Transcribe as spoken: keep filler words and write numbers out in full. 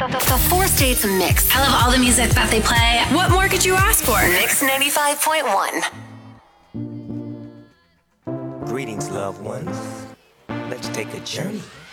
The four states mix. I love all the music that they play. What more could you ask for? Mix ninety-five point one. Greetings, loved ones. Let's take a journey